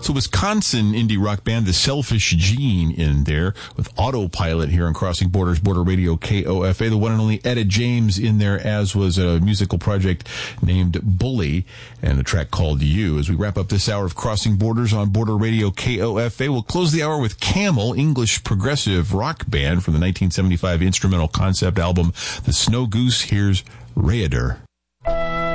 So Wisconsin indie rock band The Selfish Gene in there with Autopilot here on Crossing Borders, Border Radio KOFA. The one and only Etta James in there, as was a musical project named Bully and a track called You. As we wrap up this hour of Crossing Borders on Border Radio KOFA, we'll close the hour with Camel, English progressive rock band from the 1975 instrumental concept album The Snow Goose. Here's Raider.